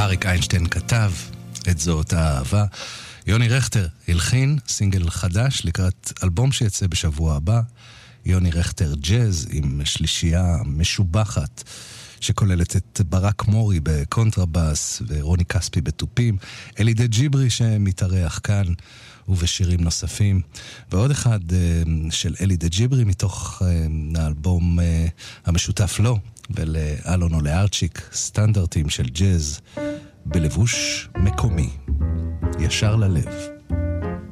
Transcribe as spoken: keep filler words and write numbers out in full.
אריק איינשטיין כתב את זאת האהבה. יוני רכטר הלחין סינגל חדש לקראת אלבום שיצא בשבוע הבא. יוני רכטר ג'אז עם שלישייה משובחת שכוללת את ברק מורי בקונטרבאס ורוני כספי בטופים, אלי דה ג'יברי שמתארח כאן ובשירים נוספים, ועוד אחד של אלי דה ג'יברי מתוך האלבום המשותף לו ולאלון ולארצ'יק, סטנדרטים של ג'אז בלבוש מקומי, ישר ללב.